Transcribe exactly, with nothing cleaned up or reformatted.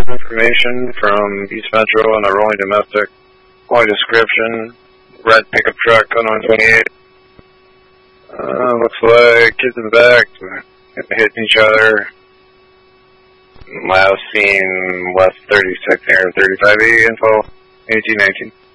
has information from East Metro on a rolling domestic. Only description, red pickup truck on one twenty-eight. Uh, looks like kids in the back hitting each other. Last seen West thirty-six here, thirty-five E info, eighteen nineteen.